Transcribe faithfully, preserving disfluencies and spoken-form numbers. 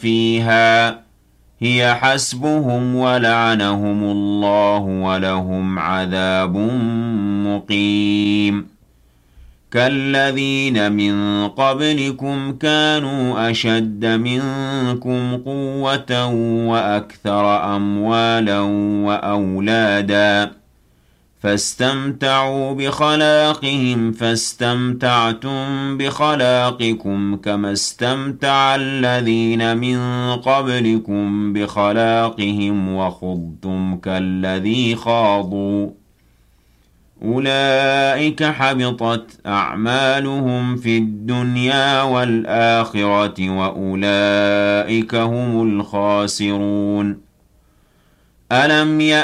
فيها هي حسبهم ولعنهم الله ولهم عذاب مقيم كالذين من قبلكم كانوا أشد منكم قوة وأكثر أموالا وأولادا فاستمتعوا بخلاقهم فاستمتعتم بخلاقكم كما استمتع الذين من قبلكم بخلاقهم وخضتم كالذي خاضوا أولئك حبطت أعمالهم في الدنيا والآخرة وأولئك هم الخاسرون ألم